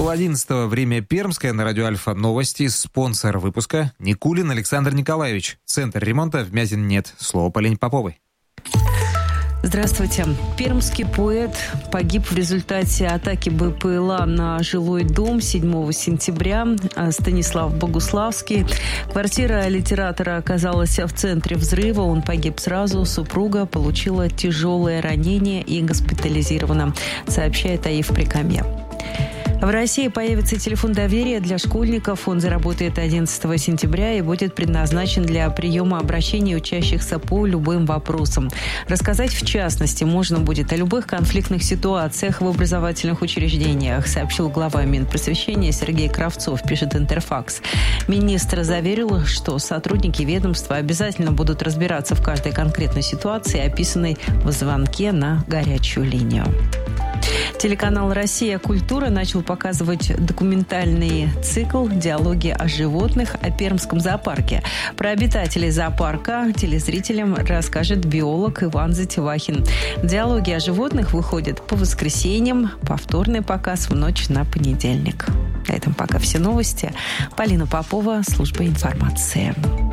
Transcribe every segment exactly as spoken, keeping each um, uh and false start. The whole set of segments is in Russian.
Пол-одиннадцатого, время пермское, на радио Альфа новости. Спонсор выпуска Никулин Александр Николаевич. Центр ремонта вмятин нет. Слово Полине Поповой. Здравствуйте. Пермский поэт погиб в результате атаки БПЛА на жилой дом седьмого сентября. Станислав Богуславский. Квартира литератора оказалась в центре взрыва. Он погиб сразу. Супруга получила тяжелое ранение и госпитализирована, сообщает АИФ Прикамье. В России появится телефон доверия для школьников. Он заработает одиннадцатого сентября и будет предназначен для приема обращений учащихся по любым вопросам. Рассказать, в частности, можно будет о любых конфликтных ситуациях в образовательных учреждениях, сообщил глава Минпросвещения Сергей Кравцов, пишет Интерфакс. Министр заверил, что сотрудники ведомства обязательно будут разбираться в каждой конкретной ситуации, описанной в звонке на горячую линию. Телеканал «Россия. Культура» начал показывать документальный цикл «Диалоги о животных» о Пермском зоопарке. Про обитателей зоопарка телезрителям расскажет биолог Иван Затевахин. «Диалоги о животных» выходят по воскресеньям, повторный показ в ночь на понедельник. На этом пока все новости. Полина Попова, служба информации.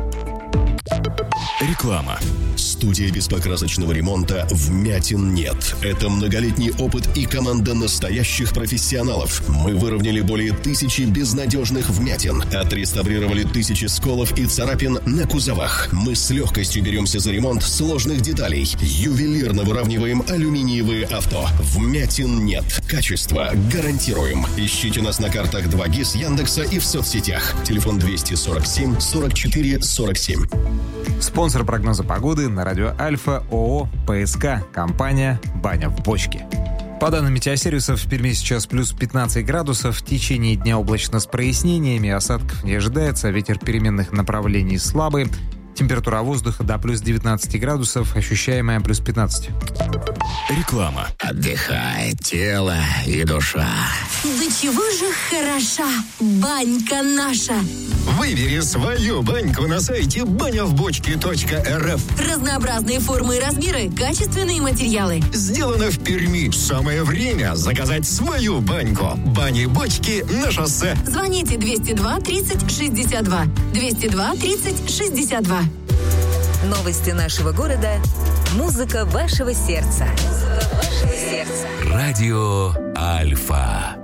Реклама. Студия беспокрасочного ремонта «Вмятин нет». Это многолетний опыт и команда настоящих профессионалов. Мы выровняли более тысячи безнадежных вмятин, отреставрировали тысячи сколов и царапин на кузовах. Мы с легкостью беремся за ремонт сложных деталей. Ювелирно выравниваем алюминиевые авто. «Вмятин нет». Качество гарантируем. Ищите нас на картах два гис Яндекса и в соцсетях. Телефон двести сорок семь сорок четыре сорок семь. Спонсор прогноза погоды на радио Альфа ООО ПСК. Компания «Баня в бочке». По данным метеосервисов, в Перми сейчас плюс пятнадцать градусов. В течение дня облачно с прояснениями. Осадков не ожидается. Ветер переменных направлений слабый. Температура воздуха до плюс девятнадцать градусов. Ощущаемая плюс пятнадцать. Реклама. Отдыхает тело и душа. Да чего же хороша банька наша. Выбери свою баньку на сайте баня в бочке точка эр эф. Разнообразные формы и размеры, качественные материалы. Сделано в Перми. Самое время заказать свою баньку. Бани-бочки на шоссе. Звоните двести два тридцать шестьдесят два. двести два тридцать шестьдесят два. Новости нашего города. Музыка вашего сердца. Музыка вашего сердца. Радио Альфа.